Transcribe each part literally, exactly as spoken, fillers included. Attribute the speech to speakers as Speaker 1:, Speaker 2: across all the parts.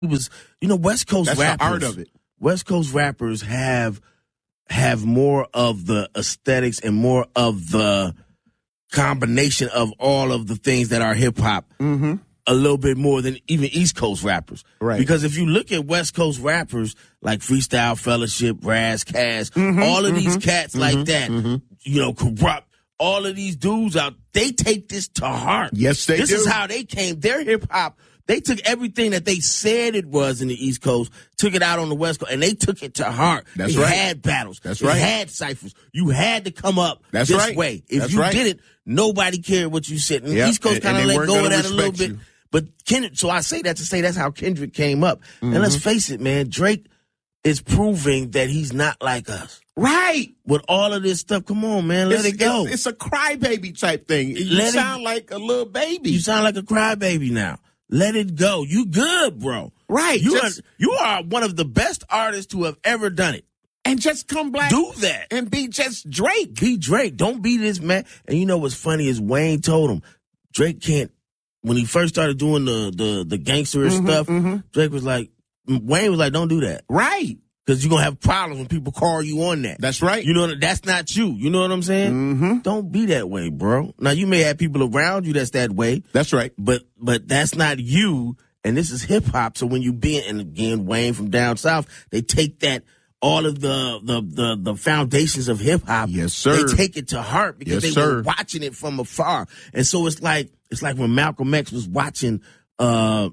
Speaker 1: was, you know, West Coast
Speaker 2: That's
Speaker 1: rappers.
Speaker 2: the art of it.
Speaker 1: West Coast rappers have have more of the aesthetics and more of the combination of all of the things that are hip hop.
Speaker 2: Mm-hmm.
Speaker 1: A little bit more than even East Coast rappers.
Speaker 2: Right.
Speaker 1: Because if you look at West Coast rappers like Freestyle Fellowship, Raz Cass,
Speaker 2: Mm-hmm,
Speaker 1: all of
Speaker 2: mm-hmm,
Speaker 1: these cats
Speaker 2: mm-hmm,
Speaker 1: like that,
Speaker 2: mm-hmm.
Speaker 1: you know, Corrupt, all of these dudes out, they take this to heart.
Speaker 2: Yes, they
Speaker 1: this
Speaker 2: do.
Speaker 1: This is how they came. Their hip hop, they took everything that they said it was in the East Coast, took it out on the West Coast, and they took it to heart.
Speaker 2: That's
Speaker 1: they
Speaker 2: right.
Speaker 1: had battles.
Speaker 2: That's
Speaker 1: they
Speaker 2: right.
Speaker 1: had ciphers. You had to come up
Speaker 2: That's
Speaker 1: this
Speaker 2: right.
Speaker 1: way. If
Speaker 2: That's
Speaker 1: you
Speaker 2: right.
Speaker 1: did it, nobody cared what you said. And
Speaker 2: Yep.
Speaker 1: East Coast
Speaker 2: And-
Speaker 1: kind of
Speaker 2: and they
Speaker 1: let
Speaker 2: weren't
Speaker 1: go of
Speaker 2: gonna
Speaker 1: that a little
Speaker 2: respect
Speaker 1: bit.
Speaker 2: you.
Speaker 1: But Kendrick, so I say that to say that's how Kendrick came up.
Speaker 2: Mm-hmm.
Speaker 1: And let's face it, man, Drake is proving that he's not like us.
Speaker 2: Right.
Speaker 1: With all of this stuff, come on, man, let
Speaker 2: it's,
Speaker 1: it go.
Speaker 2: It's, it's a crybaby type thing. You
Speaker 1: Let it-
Speaker 2: sound like a little baby.
Speaker 1: You sound like a crybaby now. Let it go. You good, bro.
Speaker 2: Right.
Speaker 1: You
Speaker 2: just,
Speaker 1: are you are one of the best artists to have ever done it.
Speaker 2: and just come back.
Speaker 1: Do that.
Speaker 2: And be just Drake.
Speaker 1: Be Drake. Don't be this man. And you know what's funny is Wayne told him Drake can't. When he first started doing the the the gangsterish
Speaker 2: Mm-hmm,
Speaker 1: stuff,
Speaker 2: mm-hmm.
Speaker 1: Drake was like, Wayne was like, don't do that.
Speaker 2: Right.
Speaker 1: Because you're going to have problems when people call you on that.
Speaker 2: That's right.
Speaker 1: You know, that's not you. You know what I'm saying?
Speaker 2: Mm-hmm.
Speaker 1: Don't be that way, bro. Now, you may have people around you that's that way,
Speaker 2: That's right.
Speaker 1: but but that's not you. And this is hip hop. So when you be, and again, Wayne from down south, they take that, all of the the the, the foundations of hip hop.
Speaker 2: Yes, sir.
Speaker 1: They take it to heart because
Speaker 2: Yes,
Speaker 1: they
Speaker 2: sir.
Speaker 1: were watching it from afar. And so it's like, it's like when Malcolm X was watching, uh,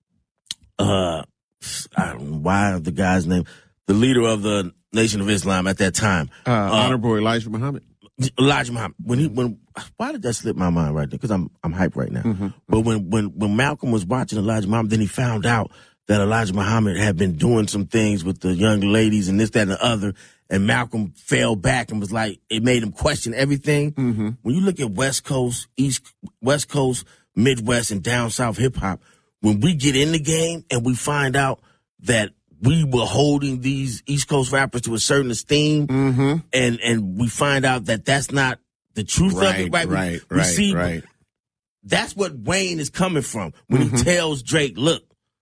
Speaker 1: uh, I don't know why the guy's name, the leader of the Nation of Islam at that time,
Speaker 2: Uh, Honorable Elijah Muhammad.
Speaker 1: Elijah Muhammad. When he, when, why did that slip my mind right there? Because I'm, I'm hyped right now.
Speaker 2: Mm-hmm.
Speaker 1: But when, when, when Malcolm was watching Elijah Muhammad, then he found out that Elijah Muhammad had been doing some things with the young ladies and this, that, and the other. And Malcolm fell back and was like, it made him question everything.
Speaker 2: Mm-hmm.
Speaker 1: When you look at West Coast, East, West Coast, Midwest, and down South hip hop, when we get in the game and we find out that we were holding these East Coast rappers to a certain esteem,
Speaker 2: Mm-hmm.
Speaker 1: and and we find out that that's not the truth of
Speaker 2: Right,
Speaker 1: it, right?
Speaker 2: right,
Speaker 1: we, we
Speaker 2: right,
Speaker 1: see
Speaker 2: right.
Speaker 1: that's what Wayne is coming from when
Speaker 2: Mm-hmm.
Speaker 1: he tells Drake, look,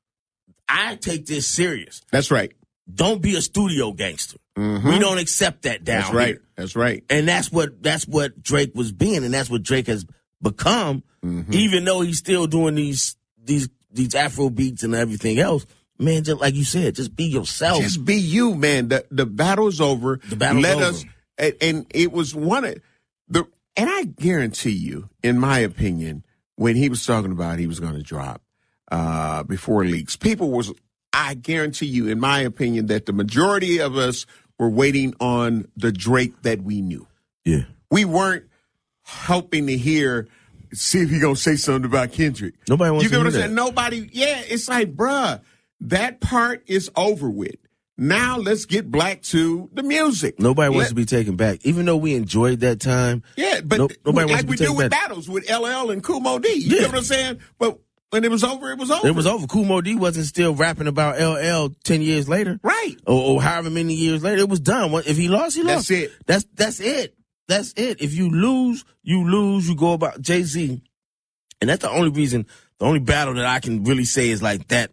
Speaker 1: I take this serious.
Speaker 2: That's right.
Speaker 1: Don't be a studio gangster.
Speaker 2: Mm-hmm.
Speaker 1: We don't accept that down
Speaker 2: That's right.
Speaker 1: here.
Speaker 2: That's right.
Speaker 1: And that's what that's what Drake was being, and that's what Drake has become,
Speaker 2: Mm-hmm.
Speaker 1: even though he's still doing these these these Afro beats and everything else. Man, just like you said, just be yourself.
Speaker 2: Just be you, man. The the battle's over.
Speaker 1: The battle's
Speaker 2: Let
Speaker 1: over.
Speaker 2: us, and, and it was one of the, and I guarantee you, in my opinion, when he was talking about he was going to drop uh, before leaks, people was, I guarantee you, in my opinion, that the majority of us were waiting on the Drake that we knew.
Speaker 1: Yeah.
Speaker 2: We weren't hoping to hear, see if he gonna say something about Kendrick.
Speaker 1: Nobody wants
Speaker 2: you
Speaker 1: to
Speaker 2: get what
Speaker 1: hear
Speaker 2: I'm saying?
Speaker 1: that.
Speaker 2: Nobody, yeah, it's like, bruh, that part is over with. Now let's get black to the music.
Speaker 1: Nobody wants
Speaker 2: Let-
Speaker 1: to be taken back. Even though we enjoyed that time.
Speaker 2: Yeah, but
Speaker 1: No- nobody wants
Speaker 2: like
Speaker 1: to be
Speaker 2: we do
Speaker 1: taken
Speaker 2: with
Speaker 1: back.
Speaker 2: battles with L L and Kumo D. You
Speaker 1: Yeah.
Speaker 2: get what I'm saying? But when it was over, it was over.
Speaker 1: It was over. Kool Moe Dee wasn't still rapping about L L ten years later.
Speaker 2: Right.
Speaker 1: Or, or however many years later. It was done. What- If he lost, he lost.
Speaker 2: That's it.
Speaker 1: That's that's it. That's it. If you lose, you lose. You go about Jay-Z. And that's the only reason, the only battle that I can really say is like that,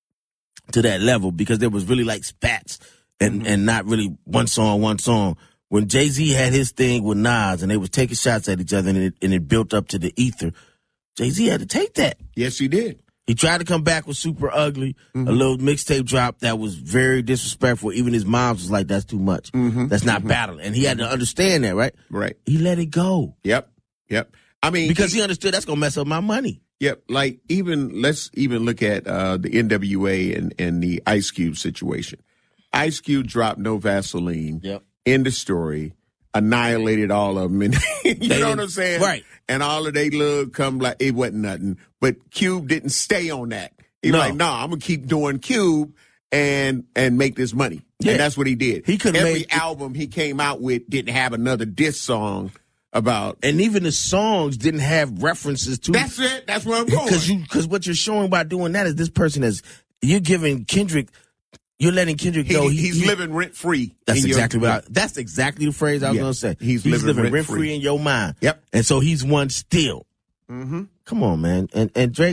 Speaker 1: to that level, because there was really like spats and,
Speaker 2: Mm-hmm.
Speaker 1: and not really one song, one song. When Jay-Z had his thing with Nas and they was taking shots at each other and it, and it built up to the ether, Jay-Z had to take that.
Speaker 2: Yes, he did.
Speaker 1: He tried to come back with Super Ugly,
Speaker 2: Mm-hmm.
Speaker 1: a little mixtape drop that was very disrespectful. Even his mom was like, that's too much.
Speaker 2: Mm-hmm.
Speaker 1: That's not battling. And he had to understand that, right?
Speaker 2: Right.
Speaker 1: He let it go
Speaker 2: Yep. Yep. I mean,
Speaker 1: because he understood that's going to mess up my money.
Speaker 2: Yep, like even let's even look at uh, the N W A and, and the Ice Cube situation. Ice Cube dropped No Vaseline.
Speaker 1: Yep.
Speaker 2: End of story. Annihilated all of them. And you
Speaker 1: They
Speaker 2: know what
Speaker 1: didn't-
Speaker 2: I'm saying?
Speaker 1: right.
Speaker 2: And all of they look come like it wasn't nothing. But Cube didn't stay on that. He was
Speaker 1: No.
Speaker 2: like, no, nah, I'm gonna keep doing Cube and and make this money.
Speaker 1: Yeah.
Speaker 2: And that's what he did.
Speaker 1: He could've
Speaker 2: Every
Speaker 1: made-
Speaker 2: album he came out with didn't have another diss song about.
Speaker 1: And even the songs didn't have references to.
Speaker 2: That's it. That's where I'm going.
Speaker 1: Because you, because what you're showing by doing that is this person is, you're giving Kendrick, you're letting Kendrick
Speaker 2: He-
Speaker 1: know he,
Speaker 2: he's
Speaker 1: he-
Speaker 2: living rent free.
Speaker 1: That's exactly what. I, that's exactly the phrase I was
Speaker 2: Yeah.
Speaker 1: gonna say.
Speaker 2: He's living
Speaker 1: rent
Speaker 2: rent-free.
Speaker 1: free in your mind.
Speaker 2: Yep.
Speaker 1: And so he's one still.
Speaker 2: Mm-hmm.
Speaker 1: Come on, man. And and Drake,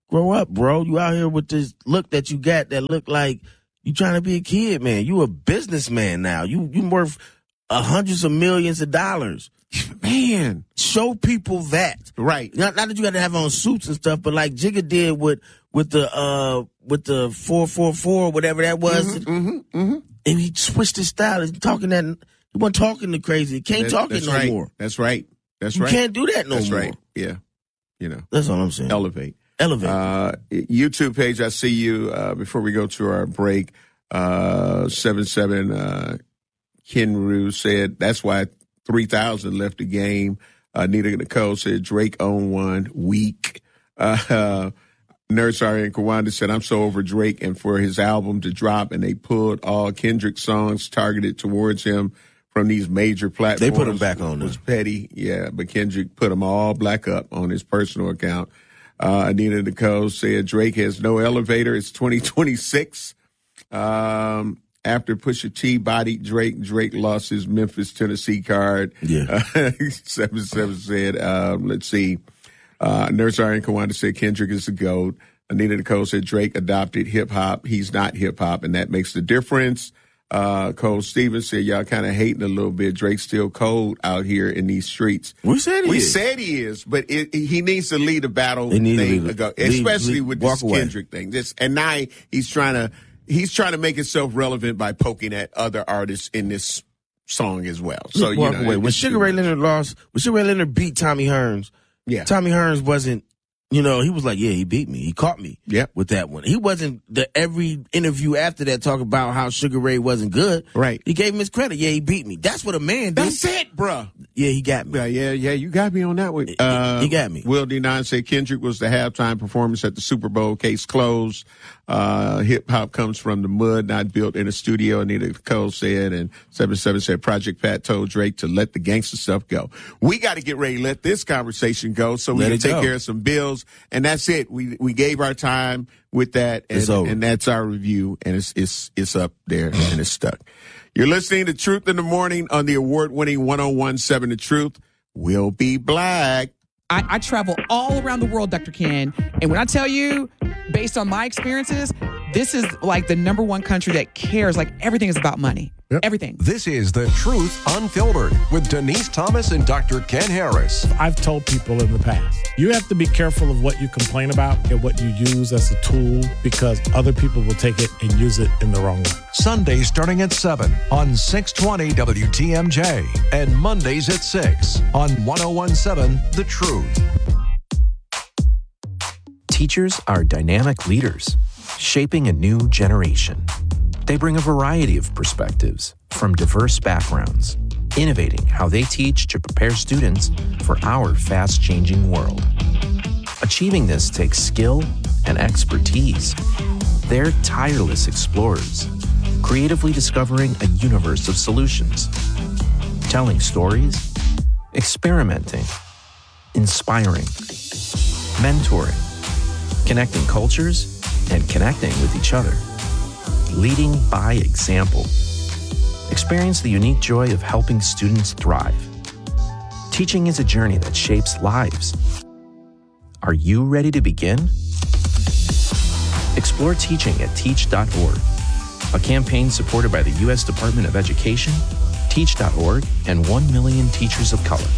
Speaker 1: Grow up, bro. You out here with this look that you got that look like you trying to be a kid, man. You a businessman now. You you worth uh, hundreds of millions of dollars.
Speaker 2: Man.
Speaker 1: Show people that.
Speaker 2: Right.
Speaker 1: Not, not that you got to have on suits and stuff, but like Jigga did with with the uh with the four four four, whatever that was.
Speaker 2: Mm-hmm, mm-hmm, mm-hmm.
Speaker 1: And he switched his style. He's talking that he wasn't talking the crazy. He can't
Speaker 2: that,
Speaker 1: talk it no
Speaker 2: right.
Speaker 1: more.
Speaker 2: That's right. That's
Speaker 1: you
Speaker 2: right.
Speaker 1: You can't do that no
Speaker 2: that's
Speaker 1: more.
Speaker 2: That's right. Yeah. You know.
Speaker 1: That's all I'm saying.
Speaker 2: Elevate.
Speaker 1: Elevate.
Speaker 2: Uh, YouTube page, I see you, uh, before we go to our break, uh, seven seven, uh, Kenru said, that's why three thousand left the game. Uh, Nita Nicole said, Drake owned one week. Uh, uh Nurse Arian Kawanda said, I'm so over Drake and for his album to drop, and they pulled all Kendrick songs targeted towards him from these major platforms.
Speaker 1: They put him back on
Speaker 2: there. It was
Speaker 1: there.
Speaker 2: petty, yeah, but Kendrick put them all black up on his personal account. Uh, Anita Nicole said Drake has no elevator. It's twenty twenty-six. Um, after Pusha T bodied Drake, Drake lost his Memphis, Tennessee card.
Speaker 1: Yeah.
Speaker 2: Uh, seven seven said, uh, let's see. Uh, Nurse Arian Kawanda said Kendrick is the GOAT. Anita Nicole said Drake adopted hip hop. He's not hip hop, and that makes the difference. Uh, Cole Stevens said, y'all kind of hating a little bit. Drake's still cold out here in these streets.
Speaker 1: We said he
Speaker 2: we
Speaker 1: is.
Speaker 2: said he is, but it, he needs to lead a battle
Speaker 1: He needs
Speaker 2: thing,
Speaker 1: to lead,
Speaker 2: ago,
Speaker 1: lead,
Speaker 2: especially
Speaker 1: lead,
Speaker 2: with
Speaker 1: walk
Speaker 2: this
Speaker 1: away.
Speaker 2: Kendrick thing. This, and now he's trying to he's trying to make himself relevant by poking at other artists in this song as well. So
Speaker 1: walk
Speaker 2: you know,
Speaker 1: away. When
Speaker 2: it's
Speaker 1: Sugar
Speaker 2: too
Speaker 1: Ray
Speaker 2: much.
Speaker 1: Leonard lost, when Sugar Ray Leonard beat Tommy Hearns,
Speaker 2: yeah,
Speaker 1: Tommy Hearns wasn't. You know, he was like, yeah, he beat me. He caught me
Speaker 2: Yep.
Speaker 1: with that one. He wasn't the every interview after that talk about how Sugar Ray wasn't good.
Speaker 2: Right.
Speaker 1: He gave him his credit. Yeah, he beat me. That's what a man do.
Speaker 2: That's it, bruh.
Speaker 1: Yeah, he got me.
Speaker 2: Yeah, yeah, yeah. You got me on that one. Uh,
Speaker 1: he got me.
Speaker 2: Will D nine said Kendrick was the halftime performance at the Super Bowl. Case closed. Uh, hip hop comes from the mud, not built in a studio. Anita Cole said, and seven seven said Project Pat told Drake to let the gangster stuff go. We got to get ready to let this conversation go so we
Speaker 1: Let
Speaker 2: can
Speaker 1: it
Speaker 2: take
Speaker 1: go.
Speaker 2: care of some bills. And that's it. We we gave our time with that, and,
Speaker 1: It's over.
Speaker 2: and that's our review. And it's it's it's up there and it's stuck. You're listening to Truth in the Morning on the award-winning one oh one point seven The Truth. We'll be black.
Speaker 3: I, I travel all around the world, Doctor Ken. And when I tell you, based on my experiences, this is like the number one country that cares. Like everything is about money.
Speaker 4: Yep.
Speaker 3: Everything.
Speaker 4: This is The Truth Unfiltered with Denise Thomas and Doctor Ken Harris.
Speaker 5: I've told people in the past, you have to be careful of what you complain about and what you use as a tool because other people will take it and use it in the wrong way.
Speaker 4: Sundays starting at seven on six twenty W T M J and Mondays at six on one oh one point seven The Truth.
Speaker 6: Teachers are dynamic leaders, shaping a new generation. They bring a variety of perspectives from diverse backgrounds, innovating how they teach to prepare students for our fast-changing world. Achieving this takes skill and expertise. They're tireless explorers, creatively discovering a universe of solutions, telling stories, experimenting, inspiring, mentoring, connecting cultures, and connecting with each other. Leading by example. Experience the unique joy of helping students thrive. Teaching is a journey that shapes lives. Are you ready to begin? Explore teaching at teach dot org, a campaign supported by the U S Department of Education, teach dot org, and one million Teachers of Color.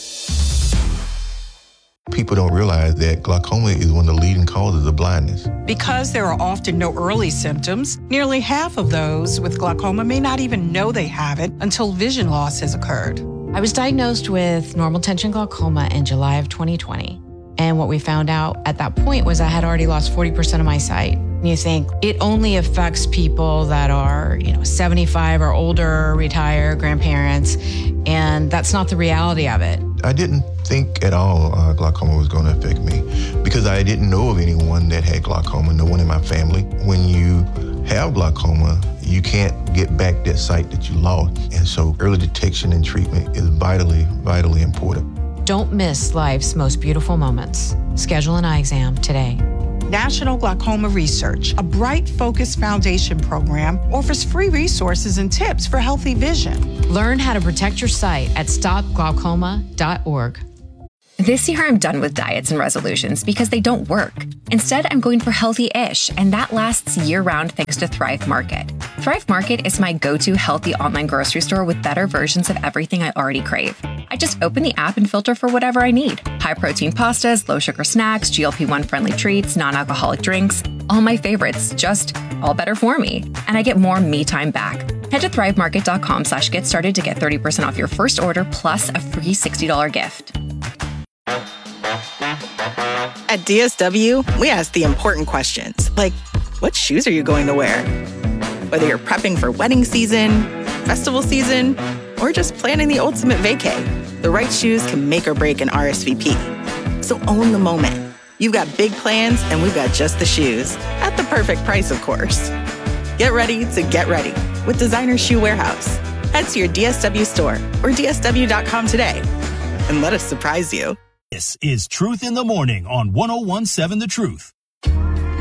Speaker 7: People don't realize that glaucoma is one of the leading causes of blindness.
Speaker 8: Because there are often no early symptoms, nearly half of those with glaucoma may not even know they have it until vision loss has occurred.
Speaker 9: I was diagnosed with normal tension glaucoma in July of twenty twenty. And what we found out at that point was I had already lost forty percent of my sight. You think it only affects people that are, you know, seventy-five or older, retired, grandparents, and that's not the reality of it.
Speaker 7: I didn't think at all uh, glaucoma was going to affect me because I didn't know of anyone that had glaucoma, no one in my family. When you have glaucoma, you can't get back that sight that you lost. And so early detection and treatment is vitally, vitally important.
Speaker 9: Don't miss life's most beautiful moments. Schedule an eye exam today.
Speaker 8: National Glaucoma Research, a Bright Focus Foundation program, offers free resources and tips for healthy vision.
Speaker 9: Learn how to protect your sight at stop glaucoma dot org.
Speaker 10: This year, I'm done with diets and resolutions because they don't work. Instead, I'm going for healthy-ish, and that lasts year-round thanks to Thrive Market. Thrive Market is my go-to healthy online grocery store with better versions of everything I already crave. I just open the app and filter for whatever I need. High-protein pastas, low-sugar snacks, G L P one friendly treats, non-alcoholic drinks. All my favorites, just all better for me. And I get more me time back. Head to thrivemarket.com slash get started to get thirty percent off your first order plus a free sixty dollars gift.
Speaker 11: At D S W, we ask the important questions, like, what shoes are you going to wear? Whether you're prepping for wedding season, festival season, or just planning the ultimate vacay, the right shoes can make or break an R S V P. So own the moment. You've got big plans, and we've got just the shoes. At the perfect price, of course. Get ready to get ready with Designer Shoe Warehouse. Head to your D S W store or D S W dot com today and let us surprise you.
Speaker 12: This is Truth in the Morning on one oh one seven The Truth.